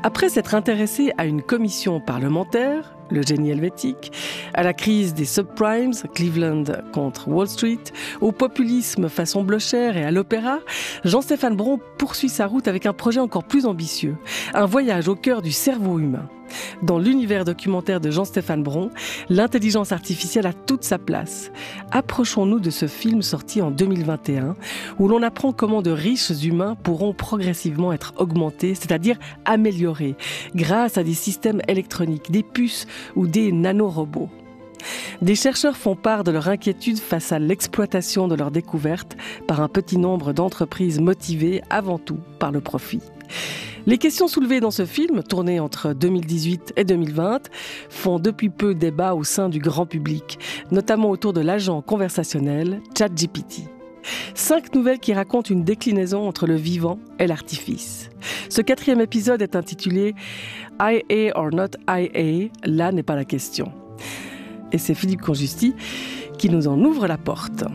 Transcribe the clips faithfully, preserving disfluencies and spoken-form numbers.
Après s'être intéressé à une commission parlementaire, le génie helvétique, à la crise des subprimes, Cleveland contre Wall Street, au populisme façon Blocher et à l'opéra, Jean-Stéphane Bron poursuit sa route avec un projet encore plus ambitieux, un voyage au cœur du cerveau humain. Dans l'univers documentaire de Jean-Stéphane Bron, l'intelligence artificielle a toute sa place. Approchons-nous de ce film sorti en deux mille vingt et un, où l'on apprend comment de riches humains pourront progressivement être augmentés, c'est-à-dire améliorés, grâce à des systèmes électroniques, des puces ou des nanorobots. Des chercheurs font part de leur inquiétude face à l'exploitation de leurs découvertes par un petit nombre d'entreprises motivées avant tout par le profit. Les questions soulevées dans ce film, tourné entre deux mille dix-huit et deux mille vingt, font depuis peu débat au sein du grand public, notamment autour de l'agent conversationnel ChatGPT. Cinq nouvelles qui racontent une déclinaison entre le vivant et l'artifice. Ce quatrième épisode est intitulé « I A or not I A, là n'est pas la question ». Et c'est Philippe Conjusti qui nous en ouvre la porte.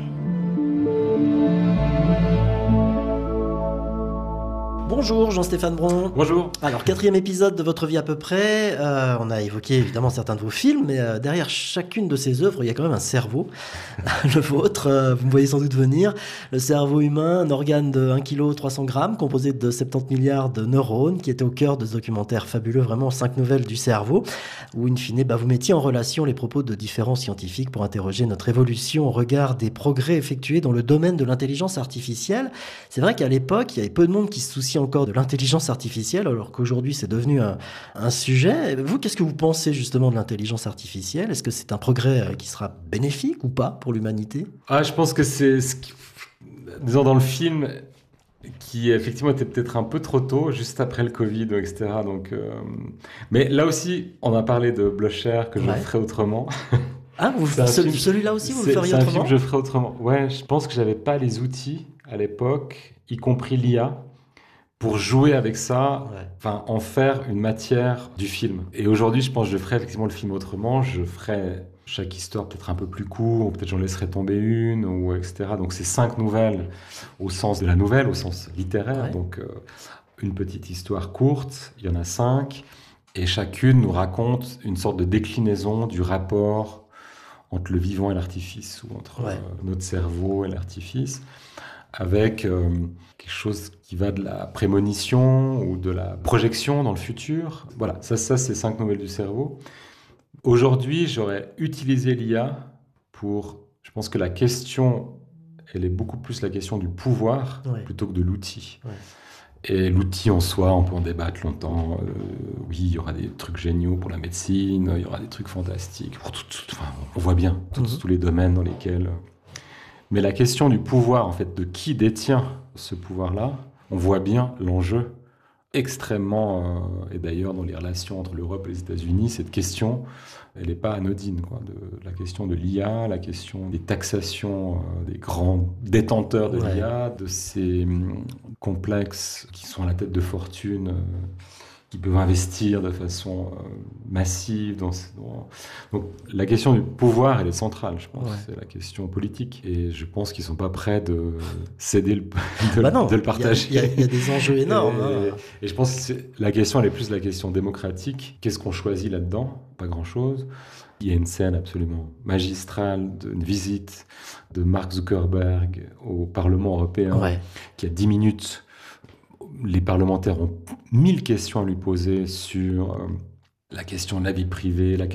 Bonjour Jean-Stéphane Bron. Bonjour. Alors, quatrième épisode de Votre vie à peu près. Euh, on a évoqué évidemment certains de vos films, mais euh, derrière chacune de ces œuvres, il y a quand même un cerveau. Le vôtre, euh, vous me voyez sans doute venir. Le cerveau humain, un organe de un virgule trois kilogramme, composé de soixante-dix milliards de neurones, qui était au cœur de ce documentaire fabuleux, vraiment cinq nouvelles du cerveau, où in fine, bah, vous mettiez en relation les propos de différents scientifiques pour interroger notre évolution au regard des progrès effectués dans le domaine de l'intelligence artificielle. C'est vrai qu'à l'époque, il y avait peu de monde qui se souciait encore de l'intelligence artificielle, alors qu'aujourd'hui c'est devenu un, un sujet. Vous, qu'est-ce que vous pensez justement de l'intelligence artificielle ? Est-ce que c'est un progrès qui sera bénéfique ou pas pour l'humanité ? Ah, je pense que c'est ce qui, disons dans le film, qui effectivement était peut-être un peu trop tôt, juste après le Covid, et cetera. Donc, euh... mais là aussi, on a parlé de Blocher, que je ouais. ferai autrement. Ah, vous, celui, film, celui-là aussi, vous le feriez autrement ? C'est un film que je ferai autrement. Ouais, je pense que j'avais pas les outils à l'époque, y compris l'I A, pour jouer avec ça, ouais. Enfin, en faire une matière du film. Et aujourd'hui, je pense que je ferai effectivement le film autrement. Je ferai chaque histoire peut-être un peu plus court, ou peut-être j'en laisserai tomber une, ou et cetera. Donc, c'est cinq nouvelles au sens de la nouvelle, au sens littéraire. Ouais. Donc, euh, une petite histoire courte, il y en a cinq, et chacune nous raconte une sorte de déclinaison du rapport entre le vivant et l'artifice, ou entre ouais. euh, notre cerveau et l'artifice, avec euh, quelque chose qui va de la prémonition ou de la projection dans le futur. Voilà, ça, ça c'est cinq nouvelles du cerveau. Aujourd'hui, j'aurais utilisé l'I A pour... Je pense que la question, elle est beaucoup plus la question du pouvoir ouais. plutôt que de l'outil. Ouais. Et l'outil en soi, on peut en débattre longtemps. Euh, oui, il y aura des trucs géniaux pour la médecine, il y aura des trucs fantastiques. Pour tout, tout, enfin, on voit bien tous, mm-hmm. tous les domaines dans lesquels... Mais la question du pouvoir, en fait, de qui détient ce pouvoir-là, on voit bien l'enjeu extrêmement, euh, et d'ailleurs dans les relations entre l'Europe et les États-Unis, cette question, elle n'est pas anodine, quoi, de la question de l'I A, la question des taxations euh, des grands détenteurs de ouais. l'I A, de ces hum, complexes qui sont à la tête de fortune, euh, qui peuvent investir de façon euh, massive. Dans, dans... Donc la question du pouvoir, elle est centrale, je pense. Ouais. C'est la question politique. Et je pense qu'ils ne sont pas prêts de céder, le, de, bah non, de le partager. Il y, y, y a des enjeux énormes. Et, hein. et je pense que c'est, la question, elle est plus la question démocratique. Qu'est-ce qu'on choisit là-dedans ? Pas grand-chose. Il y a une scène absolument magistrale d'une visite de Mark Zuckerberg au Parlement européen ouais. qui a dix minutes... Les parlementaires ont mille questions à lui poser sur euh, la question de la vie privée, la